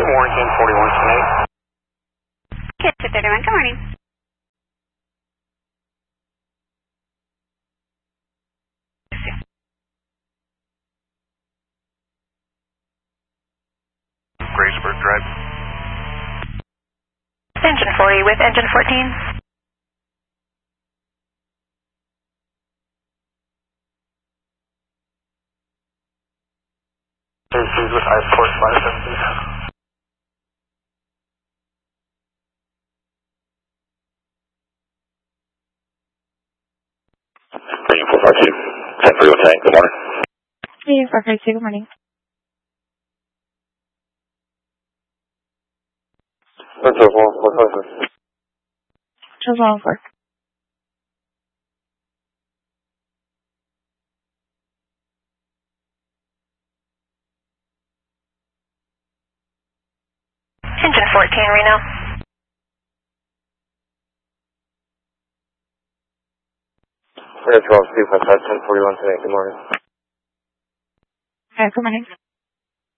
Warrington 4128. Kids at 31, good morning. Graysburg Drive. Engine 40 with engine 14. Services with I-Port 570. Green 452, 1041 tank, good morning. Hey, 452, good morning. Charles 114. Charles 114. Engine 14, Reno. Charles 255, 1041 tank, good morning. Good morning.